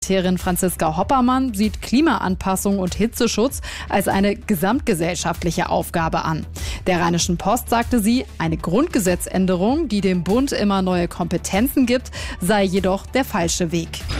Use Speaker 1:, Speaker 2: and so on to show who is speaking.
Speaker 1: Sekretärin Franziska Hoppermann sieht Klimaanpassung und Hitzeschutz als eine gesamtgesellschaftliche Aufgabe an. Der Rheinischen Post sagte sie, eine Grundgesetzänderung, die dem Bund immer neue Kompetenzen gibt, sei jedoch der falsche Weg.